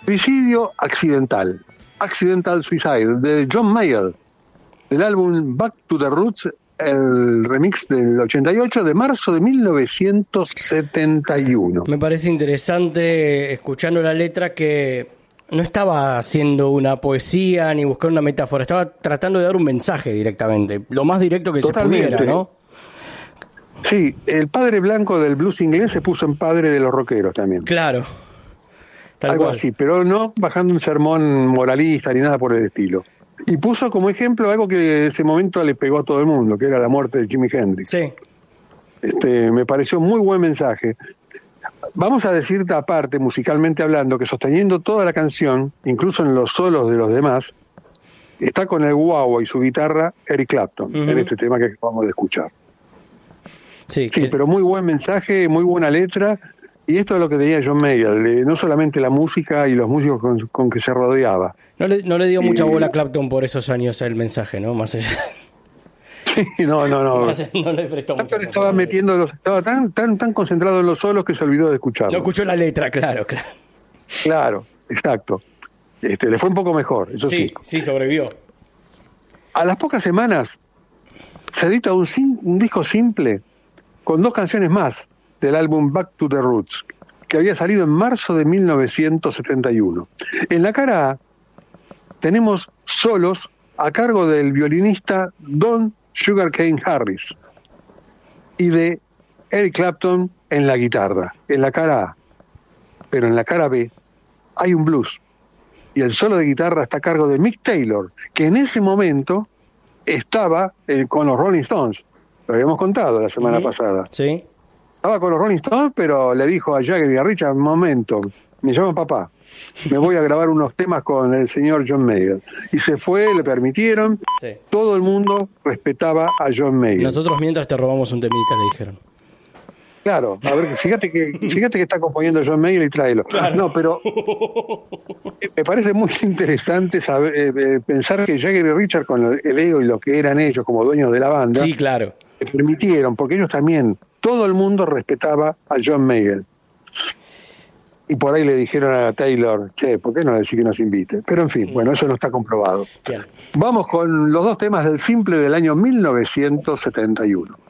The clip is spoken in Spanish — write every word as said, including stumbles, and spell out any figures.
Suicidio accidental. Accidental Suicide, de John Mayer, del álbum Back to the Roots, el remix del ochenta y ocho, de marzo de mil novecientos setenta y uno. Me parece interesante, escuchando la letra, que no estaba haciendo una poesía ni buscando una metáfora, estaba tratando de dar un mensaje directamente, lo más directo que Totalmente. se pudiera, ¿no? Sí, el padre blanco del blues inglés se puso en padre de los rockeros también. Claro. Tal Algo cual. así, pero no bajando un sermón moralista ni nada por el estilo. Y puso como ejemplo algo que en ese momento le pegó a todo el mundo, que era la muerte de Jimi Hendrix. Sí. Este, me pareció muy buen mensaje. Vamos a decirte aparte, musicalmente hablando, que sosteniendo toda la canción, incluso en los solos de los demás, está con el guagua y su guitarra Eric Clapton, uh-huh. en este tema que acabamos de escuchar. Sí, sí que... pero muy buen mensaje, muy buena letra. Y esto es lo que tenía John Mayer, no solamente la música y los músicos con, con que se rodeaba. No le, no le dio mucha bola a Clapton por esos años el mensaje, ¿no? Más allá. Sí, no, no, no. Más, no le prestó mucha Clapton estaba metiendo los, estaba tan, tan, tan concentrado en los solos que se olvidó de escucharlo. No escuchó la letra, claro, claro. Claro, exacto. Este, le fue un poco mejor, eso sí. Sí, sí, sobrevivió. A las pocas semanas se edita un, un disco simple con dos canciones más del álbum Back to the Roots, que había salido en marzo de mil novecientos setenta y uno. En la cara A tenemos solos a cargo del violinista Don Sugarcane Harris y de Eric Clapton en la guitarra, en la cara A. Pero en la cara B hay un blues, y el solo de guitarra está a cargo de Mick Taylor, que en ese momento estaba eh, con los Rolling Stones. Lo habíamos contado la semana uh-huh. pasada. Sí. Estaba con los Rolling Stones, pero le dijo a Jagger y a Richard, un momento, me llama papá, me voy a grabar unos temas con el señor John Mayer. Y se fue, le permitieron, sí. Todo el mundo respetaba a John Mayer. Nosotros mientras te robamos un temita, le dijeron. Claro, a ver, fíjate que fíjate que está componiendo John Mayer y tráelo. Claro. No, pero me parece muy interesante saber, eh, pensar que Jagger y Richard, con el ego y lo que eran ellos como dueños de la banda, sí, claro, le permitieron, porque ellos también, todo el mundo respetaba a John Mayer. Y por ahí le dijeron a Taylor, che, ¿por qué no le decís que nos invite? Pero en fin, mm. bueno, eso no está comprobado. Claro. Vamos con los dos temas del simple del año mil novecientos setenta y uno.